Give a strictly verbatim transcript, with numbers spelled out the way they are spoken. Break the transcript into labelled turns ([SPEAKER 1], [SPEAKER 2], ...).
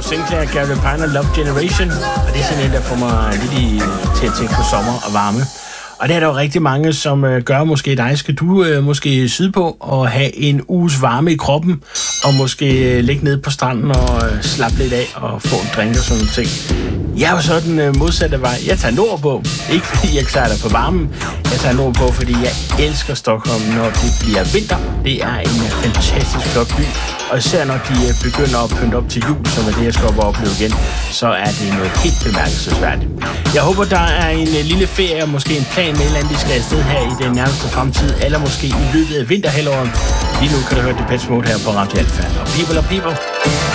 [SPEAKER 1] Sinclair, Gary Pine og Love Generation. Og det er sådan en, der får mig lidt i, til at tænke på sommer og varme. Og det er der jo rigtig mange, som øh, gør måske dig. Skal du øh, måske sydpå og have en uges varme i kroppen, og måske øh, ligge nede på stranden og øh, slappe lidt af og få en drink og sådan nogle ting. Jeg er jo så den øh, modsatte vej. Jeg tager nordpå. Ikke fordi jeg sejler på varmen. Jeg tager nordpå, fordi jeg elsker Stockholm, når det bliver vinter. Det er en fantastisk flot by. Og især når de øh, begynder at pynte op til jul, som er det, jeg skal op og opleve igen, så er det noget helt bemærkelsesværdigt. Jeg håber, der er en øh, lille ferie og måske en plan med et eller andet, de skal afsted her i den nærmeste fremtid, eller måske i løbet af vinterhalvåret. Lige nu kan du høre Depeche Mode her på Radio Alpha. Og people og people.